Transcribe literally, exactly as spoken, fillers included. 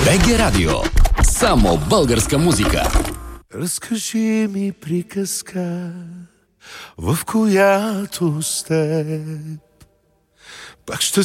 БГ Радио. Само българска музика. Разкажи ми приказка, в която с теб пак ще